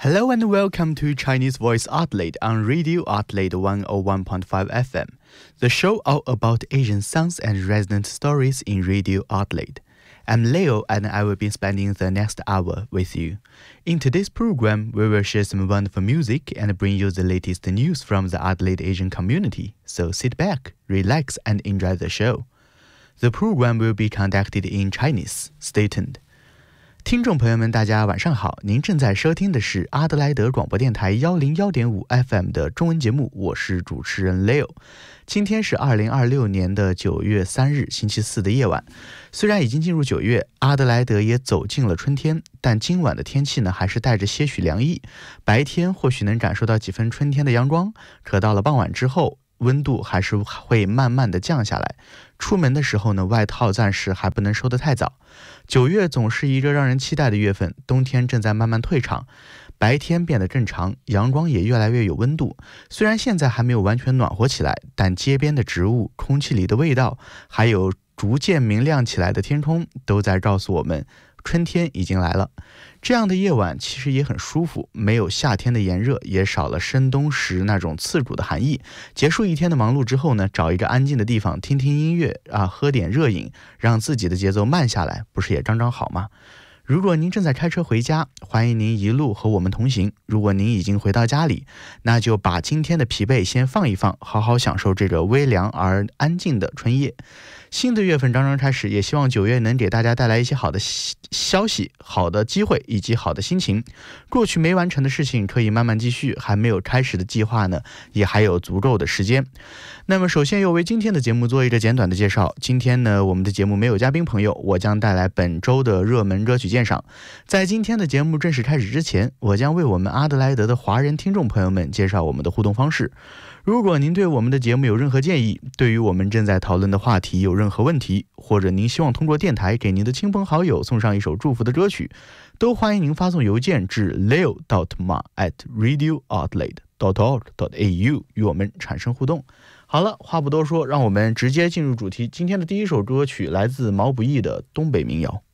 Hello and welcome to Chinese Voice Adelaide on Radio Adelaide 101.5 FM, the show all about Asian sounds and resonant stories in Radio Adelaide. I'm Leo and I will be spending the next hour with you. In today's program, we will share some wonderful music and bring you the latest news from the Adelaide Asian community. So sit back, relax and enjoy the show. The program will be conducted in Chinese. Stay tuned. 听众朋友们大家晚上好，您正在收听的是阿德莱德广播电台101.5 FM 的中文节目，我是主持人 Leo。 今天是2026年的9月3日星期四的夜晚，虽然已经进入9月，阿德莱德也走进了春天，但今晚的天气呢还是带着些许凉意，白天或许能感受到几分春天的阳光，可到了傍晚之后，温度还是会慢慢的降下来，出门的时候呢，外套暂时还不能收得太早。9月总是一个让人期待的月份，冬天正在慢慢退场，白天变得正常，阳光也越来越有温度。虽然现在还没有完全暖和起来，但街边的植物、空气里的味道，还有逐渐明亮起来的天空，都在告诉我们春天已经来了。这样的夜晚其实也很舒服，没有夏天的炎热，也少了深冬时那种刺骨的寒意。结束一天的忙碌之后呢，找一个安静的地方听听音乐喝点热饮，让自己的节奏慢下来，不是也刚刚好吗？如果您正在开车回家，欢迎您一路和我们同行。如果您已经回到家里，那就把今天的疲惫先放一放，好好享受这个微凉而安静的春夜。新的月份刚刚开始，也希望9月能给大家带来一些好的消息、好的机会以及好的心情。过去没完成的事情可以慢慢继续，还没有开始的计划呢，也还有足够的时间。那么首先又为今天的节目做一个简短的介绍。今天呢，我们的节目没有嘉宾朋友，我将带来本周的热门歌曲鉴赏。在今天的节目正式开始之前，我将为我们阿德莱德的华人听众朋友们介绍我们的互动方式。如果您对我们的节目有任何建议，对于我们正在讨论的话题有任何问题，或者您希望通过电台给您的亲朋好友送上一首祝福的歌曲，都欢迎您发送邮件至 leo.ma@radioadelaide.org.au 与我们产生互动。好了，话不多说，让我们直接进入主题。今天的第一首歌曲来自毛不易的东北民谣。